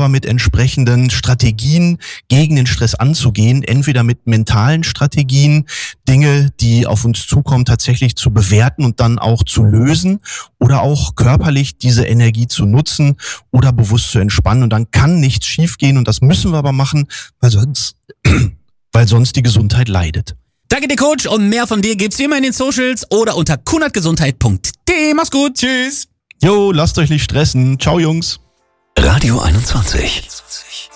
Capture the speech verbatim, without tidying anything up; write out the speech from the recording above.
immer mit entsprechenden Strategien gegen den Stress anzugehen, entweder mit mentalen Strategien, Dinge, die auf uns zukommen, tatsächlich zu bewerten und dann auch zu lösen oder auch körperlich diese Energie zu nutzen oder bewusst zu entspannen. Und dann kann nichts schiefgehen und das müssen wir aber machen, weil sonst, weil sonst die Gesundheit leidet. Danke dir, Coach, und mehr von dir gibt's wie immer in den Socials oder unter kunert-gesundheit punkt de. Mach's gut, tschüss. Jo, lasst euch nicht stressen. Ciao, Jungs. Radio einundzwanzig.